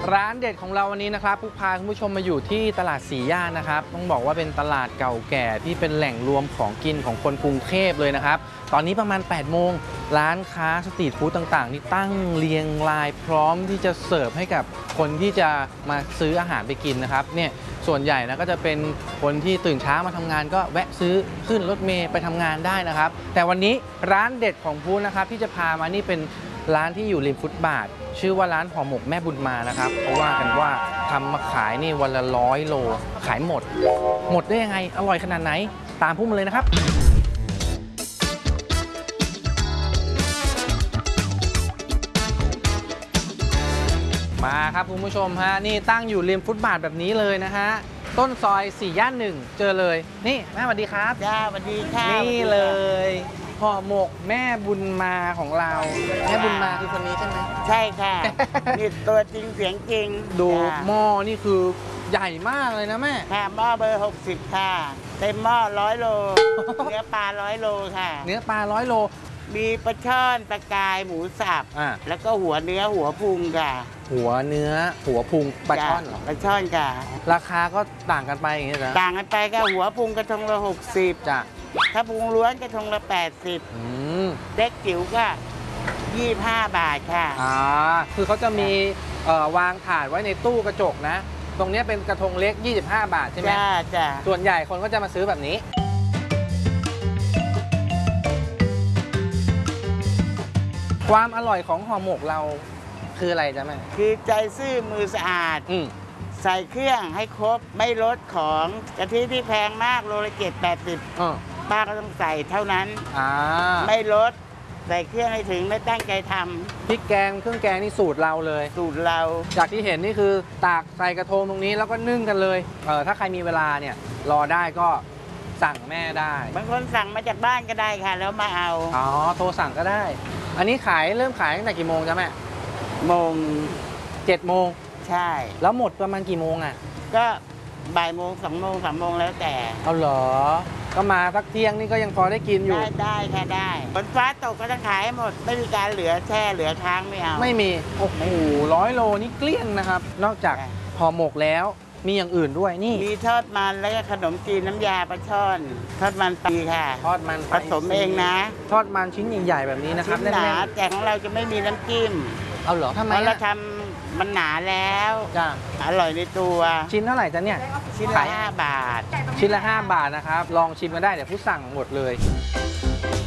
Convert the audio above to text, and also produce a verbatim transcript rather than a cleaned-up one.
ร้านเด็ดของเราวันนี้นะครับผู้พาคุณผู้ชมมาอยู่ที่ตลาดสีย่านนะครับต้องบอกว่าเป็นตลาดเก่าแก่ที่เป็นแหล่งรวมของกินของคนกรุงเทพเลยนะครับตอนนี้ประมาณแปดโมงร้านค้าสตรีทฟู้ดต่างๆนี่ตั้งเรียงรายพร้อมที่จะเสิร์ฟให้กับคนที่จะมาซื้ออาหารไปกินนะครับเนี่ยส่วนใหญ่นะก็จะเป็นคนที่ตื่นเช้ามาทำงานก็แวะซื้อขึ้นรถเมล์ไปทำงานได้นะครับแต่วันนี้ร้านเด็ดของพูนะครับที่จะพามานี่เป็นร้านที่อยู่ริมฟุตบาทชื่อว่าร้านห่อหมกแม่บุญมานะครับเพราะว่ากันว่าทำมาขายนี่วันละร้อยโลขายหมดหมดได้ยังไงอร่อยขนาดไหนตามพูดมาเลยนะครับมาครับคุณผู้ชมฮะนี่ตั้งอยู่ริมฟุตบาทแบบนี้เลยนะฮะต้นซอยสี่ย่านหนึ่งเจอเลยนี่แม่สวัสดีครับจ้าสวัสดีค่ะนี่เลยห่อหมกแม่บุญมาของเราแม่บุญมาคือคนนี้ใช่ไหมใช่ค่ะ นี่ตัวจริงเสียงจริงดูหม้อนี่คือใหญ่มากเลยนะแม่ค่ะหม้อเบอร์หกสิบค่ะเต็มหม้อร้อยโลเนื้อปลาร้อยโลค่ะเนื้อปลาร้อยโลมีปลาช่อนปลากายหมูสับแล้วก็หัวเนื้อหัวพุงค่ะหัวเนื้อหัวพุงปลาช่อนเหรอปลาช่อนค่ะราคาก็ต่างกันไปอย่างเงี้ยเหรอต่างกันไปก็หัวพุงกระทงละหกสิบจ้ะถ้าพุงล้วนกระทงละแปดสิบเล็กจิ๋วก็ยี่สิบห้าบาทค่ะอ่าคือเขาจะมีวางถาดไว้ในตู้กระจกนะตรงนี้เป็นกระทงเล็กยี่สิบห้าบาทใช่ไหมจ้าจ้าส่วนใหญ่คนก็จะมาซื้อแบบนี้ความอร่อยของห่อหมกเราคืออะไรจ๊ะแม่คือใจซื่อมือสะอาดใส่เครื่องให้ครบไม่ลดของกะทิที่แพงมากโลละเจ็ดแปดสิบป้าก็ต้องใส่เท่านั้นไม่ลดใส่เครื่องให้ถึงไม่ตั้งใจทำพริกแกงเครื่องแกงนี่สูตรเราเลยสูตรเราจากที่เห็นนี่คือตากใส่กระทงตรงนี้แล้วก็นึ่งกันเลยเออถ้าใครมีเวลาเนี่ยรอได้ก็สั่งแม่ได้บางคนสั่งมาจากบ้านก็ได้ค่ะแล้วมาเอาอ๋อโทรสั่งก็ได้อันนี้ขายเริ่มขายตั้งแต่กี่โมงจ๊ะแม่โมงเจ็ดโมงใช่แล้วหมดประมาณกี่โมงอ่ะก็บ่ายโมงสองโมงสามโมงแล้วแต่เอาเหรอก็มาสักเที่ยงนี่ก็ยังพอได้กินอยู่ได้ได้ค่ะได้ฝนฟ้าตกก็จะขายหมดไม่มีการเหลือแช่เหลือค้างไม่เอาไม่มีโอ้โหร้อยโลนี่เกลี้ยงนะครับนอกจากห่อหมกแล้วมีอย่างอื่นด้วยนี่มีทอดมันแล้วก็ขนมจีนน้ำยาปลาช่อนทอดมันปีค่ะทอดมันผสมเองนะทอดมันชิ้นใหญ่ๆแบบนี้นะครับชิ้นหนาแต่ของเราจะไม่มีน้ำจิ้มเอาเหรอทำไมเราทำมันหนาแล้วจ้าอร่อยในตัวชิ้นเท่าไหร่จ๊ะเนี่ยชิ้นละห้าบาทชิ้นละห้าบาทนะครับลองชิมกันได้เดี๋ยวผู้สั่งหมดเลย